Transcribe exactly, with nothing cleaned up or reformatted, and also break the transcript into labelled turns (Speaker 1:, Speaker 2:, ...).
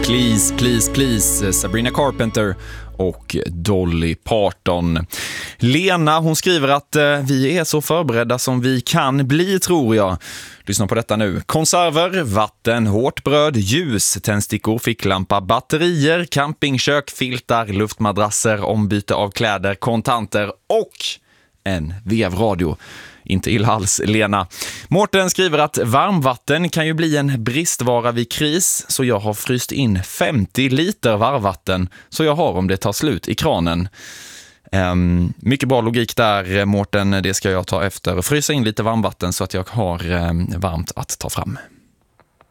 Speaker 1: Please, please, please, Sabrina Carpenter och Dolly Parton. Lena, hon skriver att eh, vi är så förberedda som vi kan bli, tror jag. Lyssna på detta nu. Konserver, vatten, hårt bröd, ljus, tändstickor, ficklampa, batterier, campingkök, filtar, luftmadrasser, ombyte av kläder, kontanter och en vevradio. Inte illa alls, Lena. Mårten skriver att varmvatten kan ju bli en bristvara vid kris, så jag har fryst in femtio liter varmvatten så jag har om det tar slut i kranen. Um, mycket bra logik där, Mårten. Det ska jag ta efter. Frysa in lite varmvatten så att jag har um, varmt att ta fram.